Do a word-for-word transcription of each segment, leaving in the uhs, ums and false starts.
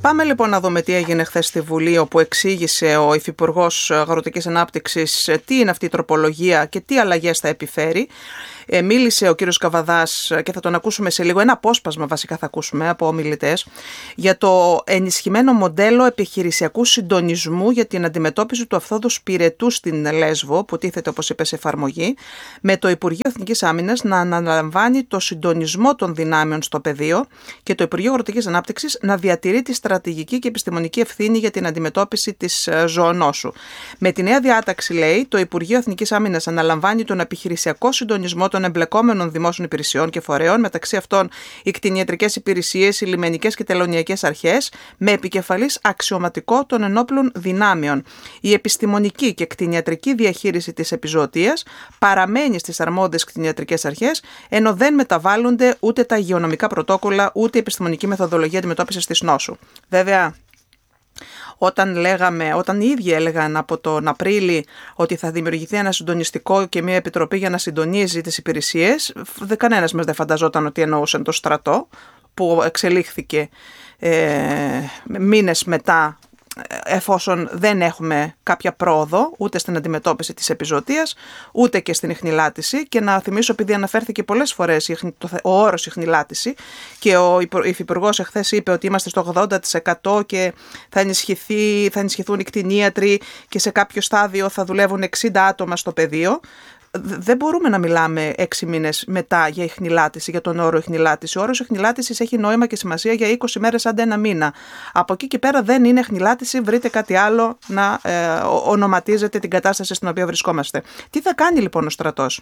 Πάμε λοιπόν να δούμε τι έγινε χθες στη Βουλή, όπου εξήγησε ο Υφυπουργός Αγροτικής Ανάπτυξης τι είναι αυτή η τροπολογία και τι αλλαγές θα επιφέρει. Ε, μίλησε ο κύριος Καβαδάς, και θα τον ακούσουμε σε λίγο, ένα απόσπασμα βασικά θα ακούσουμε από ομιλητές, για το ενισχυμένο μοντέλο επιχειρησιακού συντονισμού για την αντιμετώπιση του αυθόδους πυρετού στην Λέσβο, που τίθεται, όπως είπε, σε εφαρμογή, με το Υπουργείο Εθνικής Άμυνας να αναλαμβάνει το συντονισμό των δυνάμεων στο πεδίο και το Υπουργείο Αγροτικής Ανάπτυξης να διατηρεί τη στρατηγική και επιστημονική ευθύνη για την αντιμετώπιση της ζωονόσου. Με τη νέα διάταξη, λέει, το Υπουργείο Εθνικής Άμυνας αναλαμβάνει τον επιχειρησιακό συντονισμό των εμπλεκόμενων δημόσιων υπηρεσιών και φορέων, μεταξύ αυτών οι κτηνιατρικές υπηρεσίες, οι λιμενικές και τελωνειακές αρχές, με επικεφαλής αξιωματικό των ενόπλων δυνάμεων. Η επιστημονική και κτηνιατρική διαχείριση της επιζωοτίας παραμένει στις αρμόδιες κτηνιατρικές αρχές, ενώ δεν μεταβάλλονται ούτε τα υγειονομικά πρωτόκολλα, ούτε η επιστημονική μεθοδολογία αντιμετώπισης της νόσου. Βέβαια, Όταν, λέγαμε, όταν οι ίδιοι έλεγαν από τον Απρίλη ότι θα δημιουργηθεί ένα συντονιστικό και μια επιτροπή για να συντονίζει τις υπηρεσίες, κανένας μας δεν φανταζόταν ότι εννοούσαν το στρατό, που εξελίχθηκε ε, μήνες μετά, εφόσον δεν έχουμε κάποια πρόοδο ούτε στην αντιμετώπιση της επιζωοτίας ούτε και στην ιχνηλάτηση. Και να θυμίσω, επειδή αναφέρθηκε πολλές φορές ο όρος ιχνηλάτηση και ο Υφυπουργός εχθές είπε ότι είμαστε στο ογδόντα τοις εκατό και θα, ενισχυθεί, θα ενισχυθούν οι κτηνίατροι και σε κάποιο στάδιο θα δουλεύουν εξήντα άτομα στο πεδίο. Δεν μπορούμε να μιλάμε έξι μήνες μετά για ιχνηλάτηση, για τον όρο ιχνηλάτηση. Ο όρος ιχνηλάτησης έχει νόημα και σημασία για είκοσι μέρες, άντε ένα μήνα. Από εκεί και πέρα δεν είναι ιχνηλάτηση, βρείτε κάτι άλλο να ε, ονοματίζετε την κατάσταση στην οποία βρισκόμαστε. Τι θα κάνει λοιπόν ο στρατός?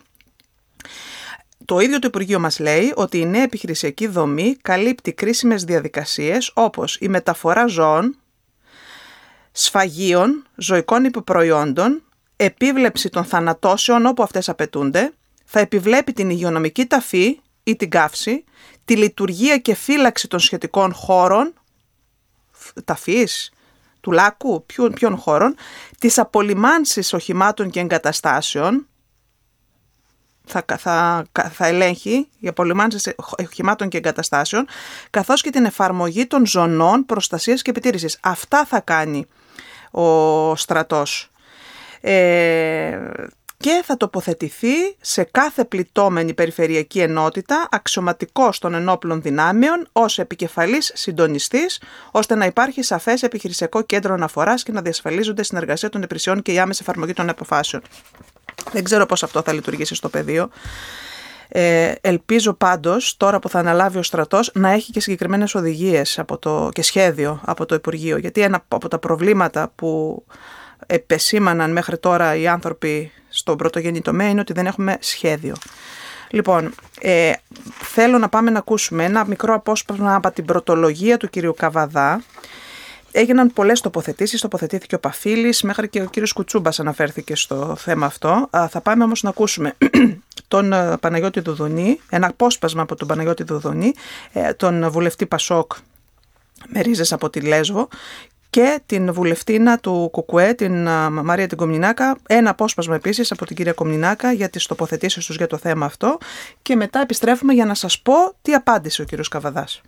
Το ίδιο το Υπουργείο μας λέει ότι η νέα επιχειρησιακή δομή καλύπτει κρίσιμες διαδικασίες όπως η μεταφορά ζώων, σφαγίων, ζωικών υποπροϊόντων, επίβλεψη των θανατώσεων όπου αυτές απαιτούνται, θα επιβλέπει την υγειονομική ταφή ή την καύση, τη λειτουργία και φύλαξη των σχετικών χώρων, ταφής, του λάκου, ποιον, ποιον χώρων, τις απολυμάνσεις οχημάτων και εγκαταστάσεων, θα, θα, θα ελέγχει οι απολυμάνσεις οχημάτων και εγκαταστάσεων, καθώς και την εφαρμογή των ζωνών προστασίας και επιτήρησης. Αυτά θα κάνει ο στρατός. Ε, και θα τοποθετηθεί σε κάθε πληττόμενη περιφερειακή ενότητα αξιωματικός των ενόπλων δυνάμεων ως επικεφαλής συντονιστής, ώστε να υπάρχει σαφές επιχειρησιακό κέντρο αναφοράς και να διασφαλίζονται συνεργασία των υπηρεσιών και η άμεση εφαρμογή των αποφάσεων. Δεν ξέρω πώς αυτό θα λειτουργήσει στο πεδίο. Ε, ελπίζω πάντως τώρα που θα αναλάβει ο στρατός να έχει και συγκεκριμένες οδηγίες από το, και σχέδιο από το Υπουργείο, γιατί ένα από τα προβλήματα που επεσήμαναν μέχρι τώρα οι άνθρωποι στον πρωτογενή τομέα είναι ότι δεν έχουμε σχέδιο. Λοιπόν, ε, θέλω να πάμε να ακούσουμε ένα μικρό απόσπασμα από την πρωτολογία του κυρίου Καβαδά. Έγιναν πολλές τοποθετήσεις, τοποθετήθηκε ο Παφίλης, μέχρι και ο κύριος Κουτσούμπας αναφέρθηκε στο θέμα αυτό. Α, θα πάμε όμως να ακούσουμε τον Παναγιώτη Δουδουνή, ένα απόσπασμα από τον Παναγιώτη Δουδουνή, τον βουλευτή Πασόκ με ρίζες από τη Λέσβο, και την βουλευτήνα του Κουκουέ, την Μαρία την Κομνηνάκα, ένα απόσπασμα επίσης από την κυρία Κομνηνάκα για τις τοποθετήσεις τους για το θέμα αυτό, και μετά επιστρέφουμε για να σας πω τι απάντησε ο κύριος Καβαδάς.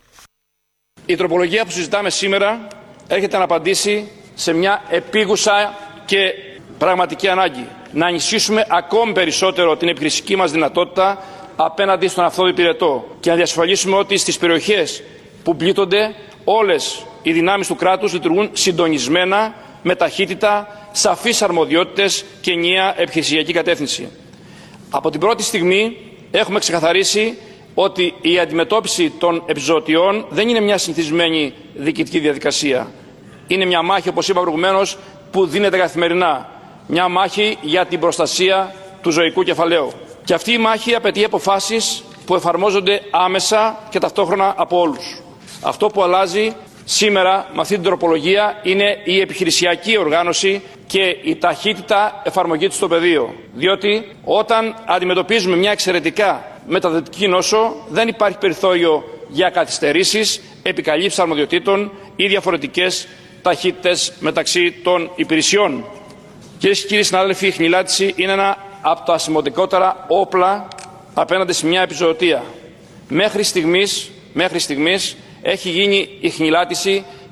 Η τροπολογία που συζητάμε σήμερα έρχεται να απαντήσει σε μια επίγουσα και πραγματική ανάγκη. Να ενισχύσουμε ακόμη περισσότερο την επιχειρησική μας δυνατότητα απέναντι στον αυθόδη πυρετό και να διασφαλίσουμε ότι στις περιοχές που πλήττονται όλες οι δυνάμεις του κράτους λειτουργούν συντονισμένα, με ταχύτητα, σαφείς αρμοδιότητες και ενιαία επιχειρησιακή κατεύθυνση. Από την πρώτη στιγμή έχουμε ξεκαθαρίσει ότι η αντιμετώπιση των επιζωοτιών δεν είναι μια συνηθισμένη διοικητική διαδικασία. Είναι μια μάχη, όπως είπα προηγουμένως, που δίνεται καθημερινά. Μια μάχη για την προστασία του ζωικού κεφαλαίου. Και αυτή η μάχη απαιτεί αποφάσεις που εφαρμόζονται άμεσα και ταυτόχρονα από όλους. Αυτό που αλλάζει σήμερα με αυτή την τροπολογία είναι η επιχειρησιακή οργάνωση και η ταχύτητα εφαρμογή της στο πεδίο. Διότι όταν αντιμετωπίζουμε μια εξαιρετικά μεταδοτική νόσο, δεν υπάρχει περιθώριο για καθυστερήσεις, επικαλύψεις αρμοδιοτήτων ή διαφορετικές ταχύτητες μεταξύ των υπηρεσιών. Κυρίες και κύριοι συνάδελφοι, η ιχνηλάτηση είναι ένα από τα σημαντικότερα όπλα απέναντι σε μια επιζωοτία. Μέχρι στιγμής, μέχρι στιγμής έχει γίνει η ιχνηλάτηση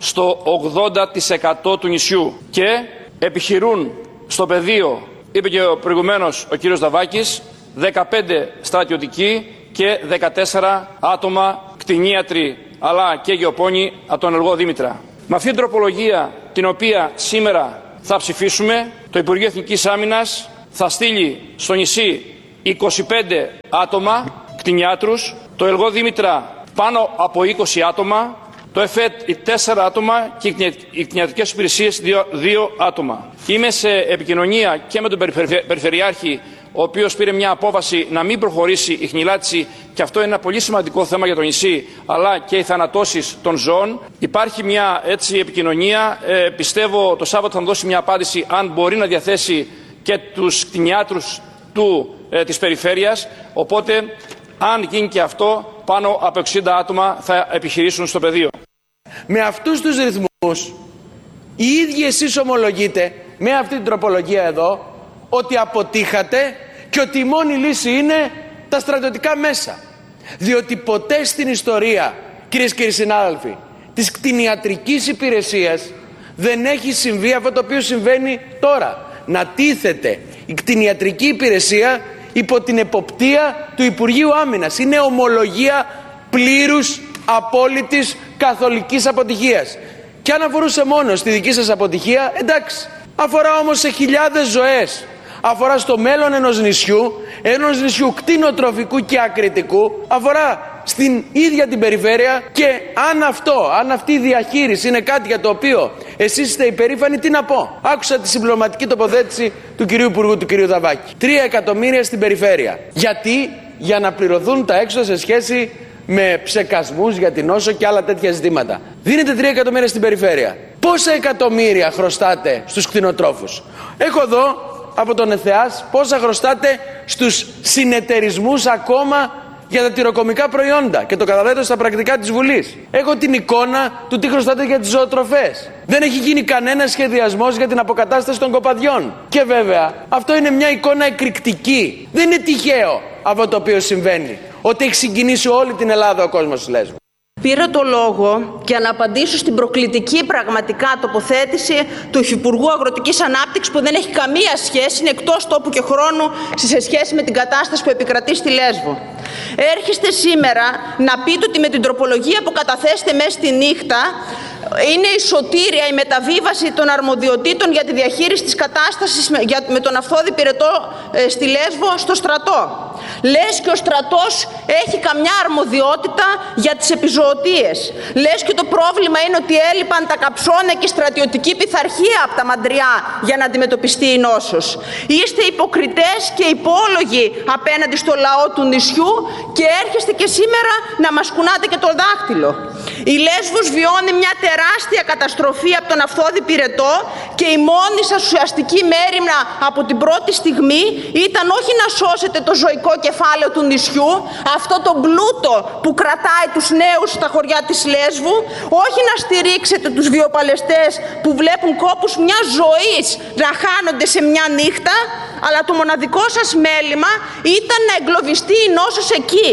στο ογδόντα τοις εκατό του νησιού και επιχειρούν στο πεδίο, είπε και προηγουμένως ο κύριος Δαβάκης, δεκαπέντε στρατιωτικοί και δεκατέσσερα άτομα κτηνίατροι αλλά και γεωπόνοι από τον Ελγό Δήμητρα. Με αυτήν την τροπολογία την οποία σήμερα θα ψηφίσουμε, το Υπουργείο Εθνικής Άμυνας θα στείλει στο νησί είκοσι πέντε άτομα κτηνιάτρους, το Ελγό Δήμητρα πάνω από είκοσι άτομα, το ΕΦΕΤ τέσσερα άτομα και οι κτηνιατρικές υπηρεσίες δύο άτομα. Είμαι σε επικοινωνία και με τον Περιφερειάρχη, ο οποίος πήρε μια απόφαση να μην προχωρήσει η χνηλάτιση, και αυτό είναι ένα πολύ σημαντικό θέμα για το νησί, αλλά και οι θανατώσεις των ζώων. Υπάρχει μια έτσι επικοινωνία. Ε, πιστεύω το Σάββατο θα μου δώσει μια απάντηση αν μπορεί να διαθέσει και τους κτηνιάτρους του, ε, της περιφέρειας. Οπότε, αν γίνει και αυτό, πάνω από εξήντα άτομα θα επιχειρήσουν στο πεδίο. Με αυτούς τους ρυθμούς, οι ίδιοι εσείς ομολογείτε με αυτή την τροπολογία εδώ ότι αποτύχατε και ότι η μόνη λύση είναι τα στρατιωτικά μέσα. Διότι ποτέ στην ιστορία, κυρίες και κύριοι συνάδελφοι, της κτηνιατρικής υπηρεσίας δεν έχει συμβεί αυτό το οποίο συμβαίνει τώρα. Να τίθεται η κτηνιατρική υπηρεσία υπό την εποπτεία του Υπουργείου Άμυνας. Είναι ομολογία πλήρους απόλυτης καθολικής αποτυχίας. Και αν αφορούσε μόνο στη δική σας αποτυχία, εντάξει. Αφορά όμως σε χιλιάδες ζωές. Αφορά στο μέλλον ενός νησιού, ενός νησιού κτηνοτροφικού και ακριτικού. Αφορά στην ίδια την περιφέρεια. Και αν αυτό, αν αυτή η διαχείριση είναι κάτι για το οποίο εσείς είστε υπερήφανοι, τι να πω. Άκουσα τη συμπληρωματική τοποθέτηση του κυρίου Υπουργού, του κυρίου Δαβάκη. Τρία εκατομμύρια στην περιφέρεια. Γιατί? Για να πληρωθούν τα έξοδα σε σχέση με ψεκασμούς για την νόσο και άλλα τέτοια ζητήματα. Δίνετε τρία εκατομμύρια στην περιφέρεια. Πόσα εκατομμύρια χρωστάτε στους κτηνοτρόφους? Έχω εδώ από τον ΕΘΕΑΣ πόσα χρωστάτε στους συνεταιρισμούς ακόμα για τα τυροκομικά προϊόντα, και το καταθέτω στα πρακτικά της Βουλής. Έχω την εικόνα του τι χρωστάτε για τις ζωοτροφές. Δεν έχει γίνει κανένα σχεδιασμός για την αποκατάσταση των κοπαδιών. Και βέβαια αυτό είναι μια εικόνα εκρηκτική. Δεν είναι τυχαίο αυτό το οποίο συμβαίνει, ότι έχει συγκινήσει όλη την Ελλάδα ο κόσμος της Λέσβου. Πήρα το λόγο για να απαντήσω στην προκλητική πραγματικά τοποθέτηση του Υφυπουργού Αγροτικής Ανάπτυξης, που δεν έχει καμία σχέση, είναι εκτός τόπου και χρόνου σε σχέση με την κατάσταση που επικρατεί στη Λέσβο. Έρχεστε σήμερα να πείτε ότι με την τροπολογία που καταθέσετε μέσα στη νύχτα είναι η σωτήρια, η μεταβίβαση των αρμοδιοτήτων για τη διαχείριση της κατάστασης με τον αυθόδη πυρετό στη Λέσβο στο στρατό. Λες και ο στρατός έχει καμιά αρμοδιότητα για τις επιζωοτίες. Λες και το πρόβλημα είναι ότι έλειπαν τα καψόνια και η στρατιωτική πειθαρχία από τα μαντριά για να αντιμετωπιστεί η νόσος. Είστε υποκριτές και υπόλογοι απέναντι στο λαό του νησιού και έρχεστε και σήμερα να μας κουνάτε και το δάχτυλο. Η Λέσβος βιώνει μια τεράστια καταστροφή από τον αυθόδη πυρετό και η μόνη σας ουσιαστική μέριμνα από την πρώτη στιγμή ήταν όχι να σώσετε το ζωικό κεφάλαιο του νησιού, αυτό το πλούτο που κρατάει τους νέους στα χωριά της Λέσβου, όχι να στηρίξετε τους βιοπαλαιστές που βλέπουν κόπους μιας ζωής να χάνονται σε μια νύχτα, αλλά το μοναδικό σας μέλημα ήταν να εγκλωβιστεί η νόσος εκεί.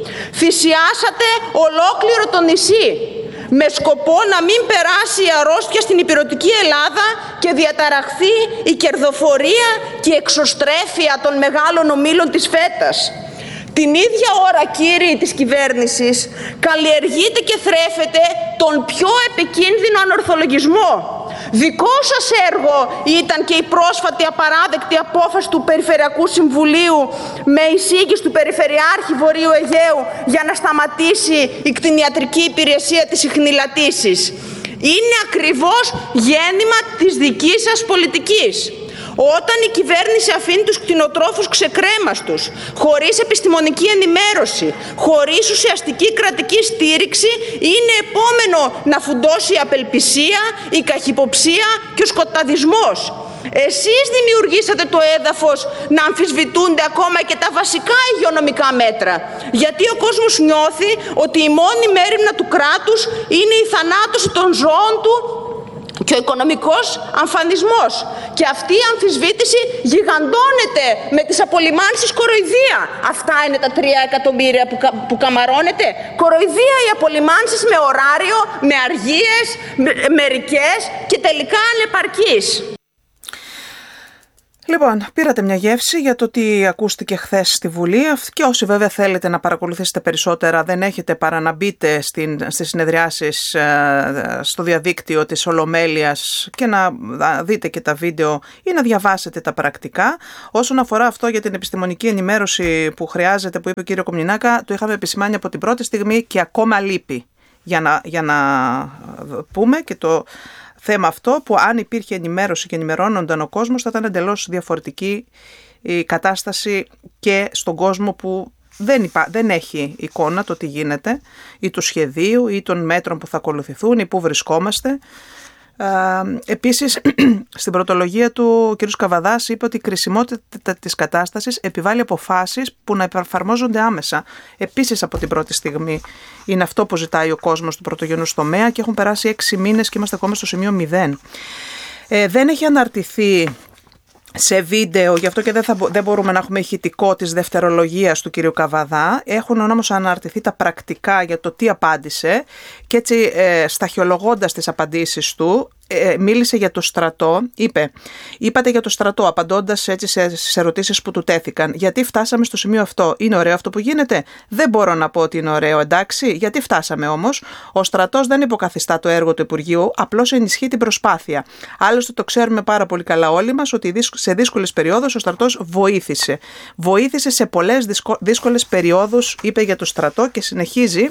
Θυσιάσατε ολόκληρο το νησί με σκοπό να μην περάσει η αρρώστια στην ηπειρωτική Ελλάδα και διαταραχθεί η κερδοφορία και η εξωστρέφεια των μεγάλων ομίλων της φέτας. Την ίδια ώρα, κύριοι της κυβέρνησης, καλλιεργείτε και θρέφετε τον πιο επικίνδυνο ανορθολογισμό. Δικό σας έργο ήταν και η πρόσφατη απαράδεκτη απόφαση του Περιφερειακού Συμβουλίου με εισήγηση του Περιφερειάρχη Βορείου Αιγαίου για να σταματήσει η κτηνιατρική υπηρεσία της ιχνηλατήσης. Είναι ακριβώς γέννημα της δικής σας πολιτικής. Όταν η κυβέρνηση αφήνει τους κτηνοτρόφους ξεκρέμαστους, χωρίς επιστημονική ενημέρωση, χωρίς ουσιαστική κρατική στήριξη, είναι επόμενο να φουντώσει η απελπισία, η καχυποψία και ο σκοταδισμός. Εσείς δημιουργήσατε το έδαφος να αμφισβητούνται ακόμα και τα βασικά υγειονομικά μέτρα. Γιατί ο κόσμος νιώθει ότι η μόνη μέριμνα του κράτους είναι η θανάτωση των ζώων του και ο οικονομικός αμφανισμός. Και αυτή η αμφισβήτηση γιγαντώνεται με τις απολυμάνσεις κοροϊδία. Αυτά είναι τα τρία εκατομμύρια που, κα, που καμαρώνεται. Κοροϊδία οι απολυμάνσεις με ωράριο, με αργίες, με, μερικές και τελικά ανεπαρκείς. Λοιπόν, πήρατε μια γεύση για το τι ακούστηκε χθες στη Βουλή και όσοι βέβαια θέλετε να παρακολουθήσετε περισσότερα δεν έχετε παρά να μπείτε στην, στις συνεδριάσεις ε, στο διαδίκτυο της Ολομέλειας και να δείτε και τα βίντεο ή να διαβάσετε τα πρακτικά. Όσον αφορά αυτό για την επιστημονική ενημέρωση που χρειάζεται, που είπε ο κύριο Κομνηνάκα, το είχαμε επισημάνει από την πρώτη στιγμή και ακόμα λείπει για να, για να πούμε και το θέμα αυτό, που αν υπήρχε ενημέρωση και ενημερώνονταν ο κόσμος θα ήταν εντελώς διαφορετική η κατάσταση και στον κόσμο που δεν, υπά, δεν έχει εικόνα το τι γίνεται ή του σχεδίου ή των μέτρων που θα ακολουθηθούν ή που βρισκόμαστε. Ε, επίσης, στην πρωτολογία του ο κ. Καβαδάς είπε ότι η κρισιμότητα της κατάστασης επιβάλλει αποφάσεις που να εφαρμόζονται άμεσα. Επίσης, από την πρώτη στιγμή είναι αυτό που ζητάει ο κόσμος του πρωτογενούς τομέα και έχουν περάσει έξι μήνες και είμαστε ακόμα στο σημείο μηδέν. Ε, δεν έχει αναρτηθεί σε βίντεο, γι' αυτό και δεν, θα, δεν μπορούμε να έχουμε ηχητικό της δευτερολογίας του κ. Καβαδά. Έχουν όμως αναρτηθεί τα πρακτικά για το τι απάντησε και έτσι ε, σταχυολογώντας τις απαντήσεις του, ε, μίλησε για το στρατό, είπε, είπατε για το στρατό απαντώντας έτσι στις ερωτήσεις που του τέθηκαν. Γιατί φτάσαμε στο σημείο αυτό? Είναι ωραίο αυτό που γίνεται? Δεν μπορώ να πω ότι είναι ωραίο, εντάξει. Γιατί φτάσαμε όμως? Ο στρατός δεν υποκαθιστά το έργο του Υπουργείου, απλώς ενισχύει την προσπάθεια. Άλλωστε το ξέρουμε πάρα πολύ καλά όλοι μας ότι σε δύσκολες περιόδους ο στρατός βοήθησε. Βοήθησε σε πολλές δύσκολες περιόδους, είπε για το στρατό και συνεχίζει.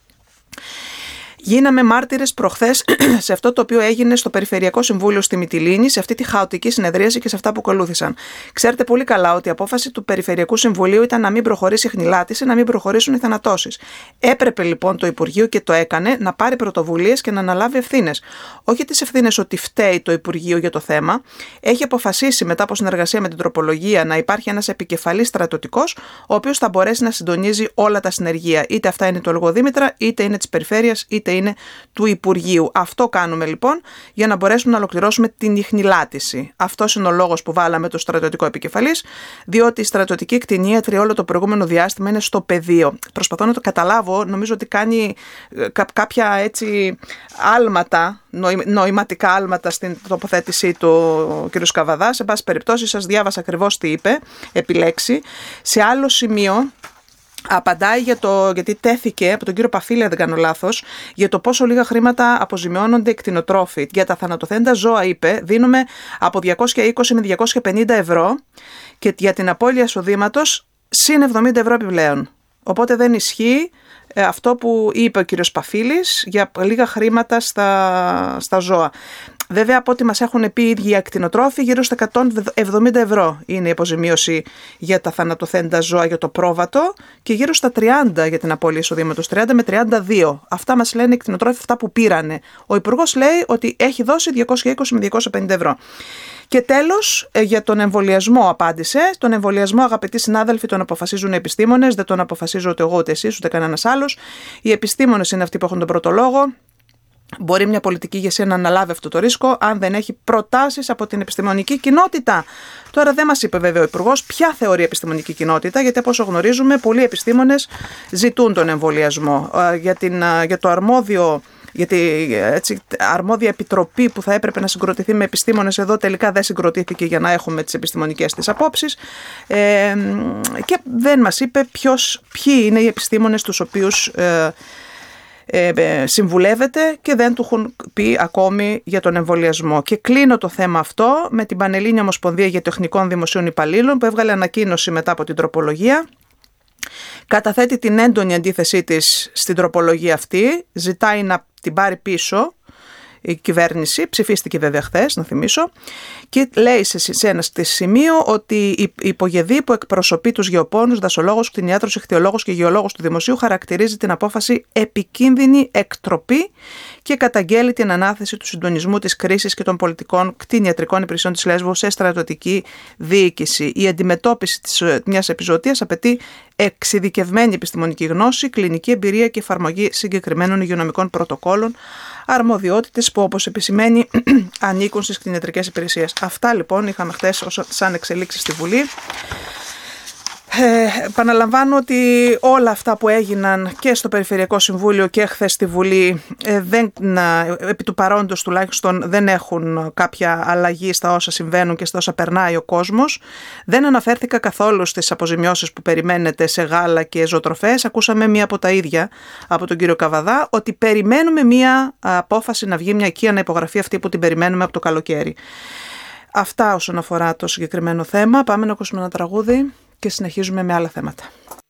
Γίναμε μάρτυρες προχθές σε αυτό το οποίο έγινε στο Περιφερειακό Συμβούλιο στη Μυτιλήνη, σε αυτή τη χαοτική συνεδρίαση και σε αυτά που ακολούθησαν. Ξέρετε πολύ καλά ότι η απόφαση του Περιφερειακού Συμβουλίου ήταν να μην προχωρήσει η χνηλάτιση, να μην προχωρήσουν οι θανατώσεις. Έπρεπε λοιπόν το Υπουργείο, και το έκανε, να πάρει πρωτοβουλίες και να αναλάβει ευθύνες. Όχι τις ευθύνες ότι φταίει το Υπουργείο για το θέμα. Έχει αποφασίσει μετά από συνεργασία με την τροπολογία να υπάρχει ένας επικεφαλής στρατιωτικός, ο οποίος θα μπορέσει να συντονίζει όλα τα συνεργεία. Είτε αυτά είναι του Λογοδήμητρα, είτε είναι της Περιφέρειας, είτε είναι του Υπουργείου. Αυτό κάνουμε λοιπόν για να μπορέσουμε να ολοκληρώσουμε την ιχνηλάτιση. Αυτός είναι ο λόγος που βάλαμε το στρατιωτικό επικεφαλής, διότι η στρατιωτική κτηνίατρη όλο το προηγούμενο διάστημα είναι στο πεδίο. Προσπαθώ να το καταλάβω, νομίζω ότι κάνει κά- κάποια έτσι άλματα, νοη, νοηματικά άλματα στην τοποθέτησή του κ. Καβαδά. Σε πάση περιπτώσει σας διάβασα ακριβώς τι είπε, επιλέξει. Σε άλλο σημείο απαντάει για το, γιατί τέθηκε από τον κύριο Παφίλη, αν δεν κάνω λάθος, για το πόσο λίγα χρήματα αποζημιώνονται οι κτηνοτρόφοι. Για τα θανατοθέντα ζώα, είπε, δίνουμε από διακόσια είκοσι με διακόσια πενήντα ευρώ και για την απώλεια εισοδήματος συν εβδομήντα ευρώ επιπλέον. Οπότε δεν ισχύει ε, αυτό που είπε ο κύριος Παφίλης για λίγα χρήματα στα, στα ζώα. Βέβαια, από ό,τι μας έχουν πει οι ίδιοι οι ακτινοτρόφοι, γύρω στα εκατόν εβδομήντα ευρώ είναι η αποζημίωση για τα θανατοθέντα ζώα για το πρόβατο και γύρω στα τριάντα για την απώλεια εισοδήματος, τριάντα με τριάντα δύο. Αυτά μας λένε οι ακτινοτρόφοι, αυτά που πήρανε. Ο Υπουργός λέει ότι έχει δώσει διακόσια είκοσι με διακόσια πενήντα ευρώ. Και τέλος, για τον εμβολιασμό απάντησε. Τον εμβολιασμό, αγαπητοί συνάδελφοι, τον αποφασίζουν οι επιστήμονες, δεν τον αποφασίζω ούτε εγώ, ούτε εσείς, ούτε κανένας άλλος. Οι επιστήμονες είναι αυτοί που έχουν τον πρώτο λόγο. Μπορεί μια πολιτική ηγεσία να αναλάβει αυτό το ρίσκο αν δεν έχει προτάσεις από την επιστημονική κοινότητα. Τώρα δεν μας είπε βέβαια ο Υπουργός ποια θεωρεί επιστημονική κοινότητα, γιατί από όσο γνωρίζουμε πολλοί επιστήμονες ζητούν τον εμβολιασμό. Για, την, για το αρμόδιο, για τη έτσι, αρμόδια επιτροπή που θα έπρεπε να συγκροτηθεί με επιστήμονες εδώ τελικά δεν συγκροτήθηκε για να έχουμε τις επιστημονικές της απόψεις ε, και δεν μας είπε ποιος, ποιοι είναι οι επιστήμονες τους οποίους ε, συμβουλεύεται και δεν του έχουν πει ακόμη για τον εμβολιασμό. Και κλείνω το θέμα αυτό με την Πανελλήνια Ομοσπονδία για Τεχνικών Δημοσίων Υπαλλήλων που έβγαλε ανακοίνωση μετά από την τροπολογία. Καταθέτει την έντονη αντίθεσή της στην τροπολογία αυτή, ζητάει να την πάρει πίσω η κυβέρνηση, ψηφίστηκε βέβαια χθες, να θυμίσω, και λέει σε ένα σημείο ότι η υπογεδή που εκπροσωπεί τους γεωπόνους, δασολόγους, κτηνιάτρους, ιχθυολόγους και γεωλόγους του Δημοσίου χαρακτηρίζει την απόφαση επικίνδυνη εκτροπή και καταγγέλει την ανάθεση του συντονισμού της κρίσης και των πολιτικών κτηνιατρικών υπηρεσιών της Λέσβου σε στρατιωτική διοίκηση. Η αντιμετώπιση της μιας επιζωτίας απαιτεί εξειδικευμένη επιστημονική γνώση, κλινική εμπειρία και εφαρμογή συγκεκριμένων υγειονομικών πρωτοκόλων, αρμοδιότητες που, όπως επισημαίνει, ανήκουν στις κτηνιατρικές υπηρεσίες. Αυτά λοιπόν είχαμε χθες σαν εξελίξεις στη Βουλή. Ε, επαναλαμβάνω ότι όλα αυτά που έγιναν και στο Περιφερειακό Συμβούλιο και χθες στη Βουλή ε, δεν, επί του παρόντος τουλάχιστον δεν έχουν κάποια αλλαγή στα όσα συμβαίνουν και στα όσα περνάει ο κόσμος. Δεν αναφέρθηκα καθόλου στις αποζημιώσεις που περιμένετε σε γάλα και ζωοτροφές. Ακούσαμε μία από τα ίδια από τον κύριο Καβαδά, ότι περιμένουμε μία απόφαση να βγει, μια οικία να υπογραφεί αυτή που την περιμένουμε από το καλοκαίρι. Αυτά όσον αφορά το συγκεκριμένο θέμα. Πάμε να ακούσουμε ένα τραγούδι και συνεχίζουμε με άλλα θέματα.